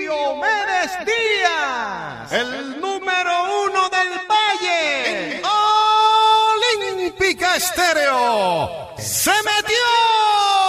Diomedes Díaz, el número 1 del Valle, en Olímpica Estéreo, se metió.